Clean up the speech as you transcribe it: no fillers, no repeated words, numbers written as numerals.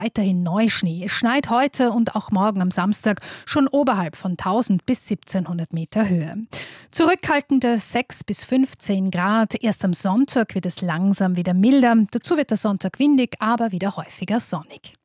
weiterhin Neuschnee. Es schneit heute und auch morgen am Samstag schon oberhalb von 1000 bis 1700 Meter Höhe. Zurückhaltende 6 bis 15 Grad. Erst am Sonntag wird es langsam wieder milder. Dazu wird der Sonntag windig, aber wieder häufiger sonnig.